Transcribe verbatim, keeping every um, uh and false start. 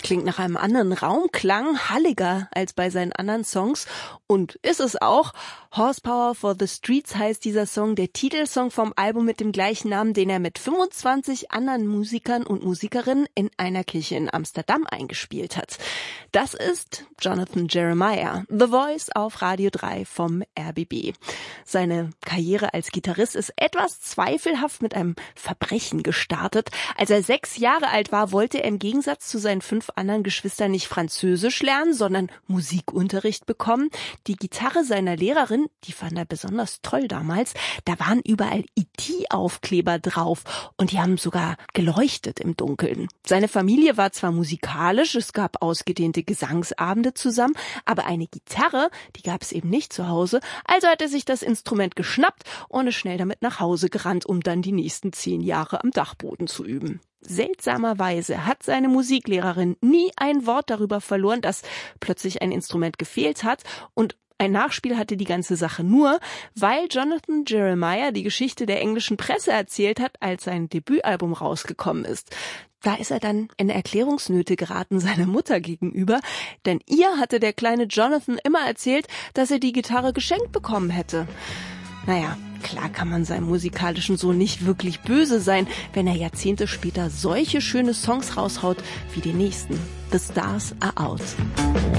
Klingt nach einem anderen Raumklang, halliger als bei seinen anderen Songs. Und ist es auch. Horsepower for the Streets heißt dieser Song, der Titelsong vom Album mit dem gleichen Namen, den er mit fünfundzwanzig anderen Musikern und Musikerinnen in einer Kirche in Amsterdam eingespielt hat. Das ist Jonathan Jeremiah, The Voice auf Radio drei vom R B B. Seine Karriere als Gitarrist ist etwas zweifelhaft mit einem Verbrechen gestartet. Als er sechs Jahre alt war, wollte er im Gegensatz zu seinen fünf anderen Geschwistern nicht Französisch lernen, sondern Musikunterricht bekommen. Die Gitarre seiner Lehrerin, die fand er besonders toll damals, da waren überall E T-Aufkleber drauf und die haben sogar geleuchtet im Dunkeln. Seine Familie war zwar musikalisch, es gab ausgedehnte Gesangsabende zusammen, aber eine Gitarre, die gab es eben nicht zu Hause, also hat er sich das Instrument geschnappt und ist schnell damit nach Hause gerannt, um dann die nächsten zehn Jahre am Dachboden zu üben. Seltsamerweise hat seine Musiklehrerin nie ein Wort darüber verloren, dass plötzlich ein Instrument gefehlt hat, und ein Nachspiel hatte die ganze Sache nur, weil Jonathan Jeremiah die Geschichte der englischen Presse erzählt hat, als sein Debütalbum rausgekommen ist. Da ist er dann in Erklärungsnöte geraten seiner Mutter gegenüber, denn ihr hatte der kleine Jonathan immer erzählt, dass er die Gitarre geschenkt bekommen hätte. Naja, klar kann man seinem musikalischen Sohn nicht wirklich böse sein, wenn er Jahrzehnte später solche schöne Songs raushaut wie den nächsten. The Stars Are Out.